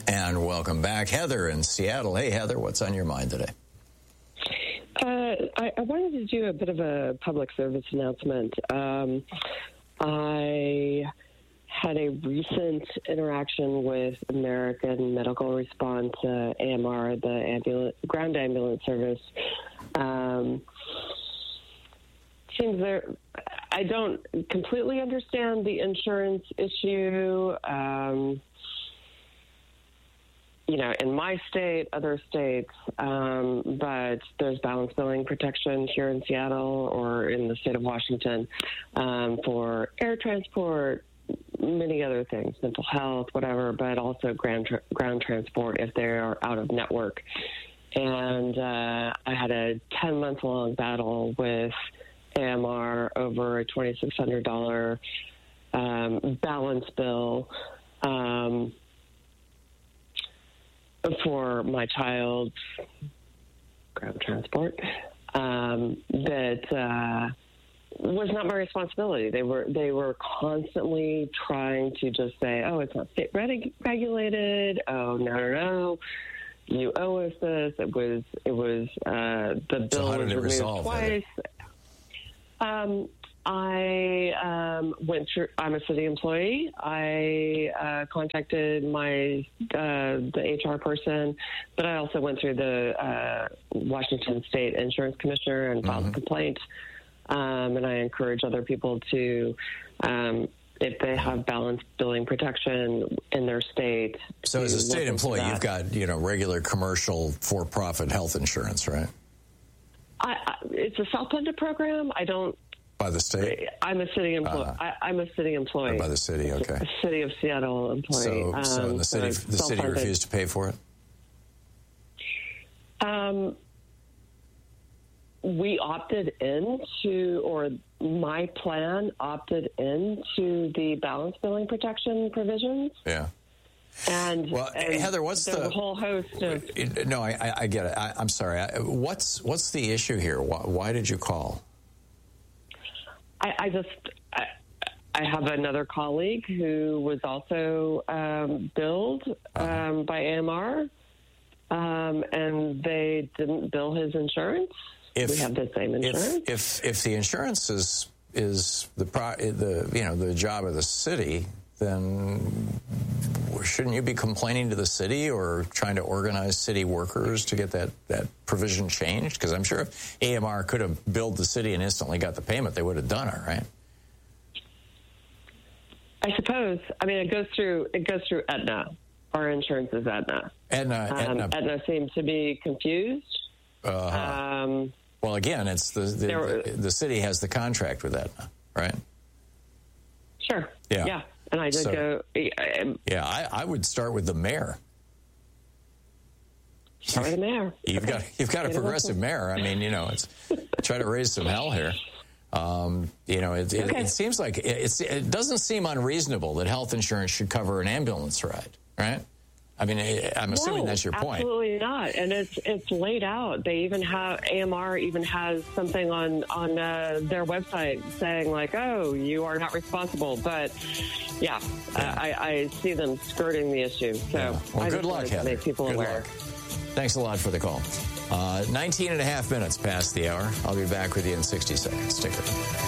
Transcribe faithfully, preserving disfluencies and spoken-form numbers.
And welcome back, Heather in Seattle. Hey, Heather, what's on your mind today? Uh, I, I wanted to do a bit of a public service announcement. Um, I had a recent interaction with American Medical Response, uh, A M R, the ambulance, ground ambulance service. Um, seems there, I don't completely understand the insurance issue. Um, you know, in my state, other states, um, but there's balance billing protection here in Seattle or in the state of Washington um, for air transport, many other things, mental health, whatever, but also ground, tra- ground transport if they are out of network. And uh, I had a ten-month-long battle with A M R over a twenty-six hundred dollars um, balance bill um, for my child's ground transport um, that uh, was not my responsibility. They were they were constantly trying to just say, "Oh, it's not state reg- regulated. Oh, no, no, no. You owe us this." It was it was uh, the bill So how was did it removed resolve, twice. Um, I um, went through. I'm a city employee. I uh, contacted my uh, the H R person, but I also went through the uh, Washington State Insurance Commissioner and filed mm-hmm. a complaint. Um, and I encourage other people to, um, if they have balance billing protection in their state. So as a state employee, you've got, you know, regular commercial for-profit health insurance, right? I, I, it's a self-funded program. I don't. By the state? I'm a city employee. Uh, I'm a city employee. Or by the city, okay. A city of Seattle employee. So, um, so the city, so the city refused to pay for it? Um, we opted into, or my plan opted into the balance billing protection provisions. Yeah. And, well, and Heather, what's the a whole host of? No, I, I get it. I, I'm sorry. I, what's what's the issue here? Why, why did you call? I, I just I, I have another colleague who was also um, billed um, uh-huh. by A M R, um, and they didn't bill his insurance. If, we have the same insurance. If if, if the insurance is is the pro, the you know the job of the city, then shouldn't you be complaining to the city or trying to organize city workers to get that, that provision changed? Because I'm sure if A M R could have billed the city and instantly got the payment, they would have done it, right? I suppose. I mean, it goes through it goes through Aetna. Our insurance is Aetna. Aetna, um, Aetna. Aetna seems to be confused. Uh-huh. Um, well, again, it's the the, were, the the city has the contract with Aetna, right? Sure. Yeah. Yeah. And I did so, go. Um, yeah, I, I would start with the mayor. Start with the mayor. You've got you've got a progressive mayor. I mean, you know, it's try to raise some hell here. Um, you know, it, it, okay. it seems like it, it's, it doesn't seem unreasonable that health insurance should cover an ambulance ride, right? I mean, I'm assuming no, that's your point. Absolutely not. And it's it's laid out. They even have, A M R even has something on, on uh, their website saying like, oh, you are not responsible. But, yeah, yeah. I, I see them skirting the issue. So yeah. Well, I good luck, Heather. Make people good aware. Luck. Thanks a lot for the call. Uh, nineteen and a half minutes past the hour. I'll be back with you in sixty seconds. Stick around.